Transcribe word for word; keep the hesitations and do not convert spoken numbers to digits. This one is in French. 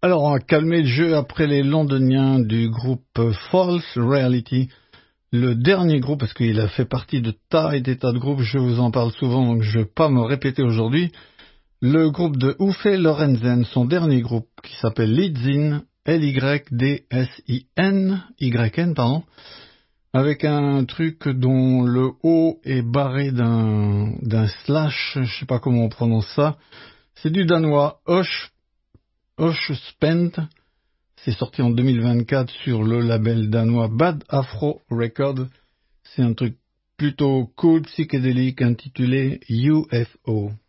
Alors, on va calmer le jeu après les londoniens du groupe False Reality. Le dernier groupe, parce qu'il a fait partie de tas et des tas de groupes, je vous en parle souvent, donc je ne vais pas me répéter aujourd'hui. Le groupe de Uffe Lorenzen, son dernier groupe, qui s'appelle Lidzin, L Y D S I N, Y N, pardon, avec un truc dont le O est barré d'un, d'un slash, je sais pas comment on prononce ça. C'est du danois, Hosh, Hosh Spent. C'est sorti en deux mille vingt-quatre sur le label danois Bad Afro Records. C'est un truc plutôt cool, psychédélique, intitulé U F O.